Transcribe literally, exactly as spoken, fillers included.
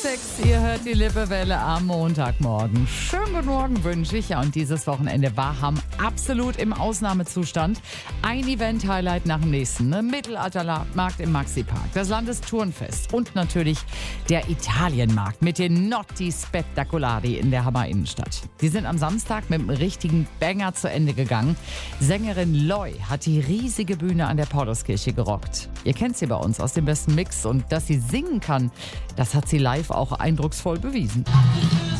sechs, ihr hört die Lippewelle am Montagmorgen. Schönen guten Morgen wünsche ich. Ja, und dieses Wochenende war Hamm absolut im Ausnahmezustand. Ein Event-Highlight nach dem nächsten. Ne? Mittelaltermarkt im Maxi-Park, das Landesturnfest und natürlich der Italienmarkt mit den Notti Spettacolari in der Hammer Innenstadt. Die sind am Samstag mit einem richtigen Banger zu Ende gegangen. Sängerin Loy hat die riesige Bühne an der Pauluskirche gerockt. Ihr kennt sie bei uns aus dem besten Mix und dass sie singen kann, das hat sie live auch eindrucksvoll bewiesen.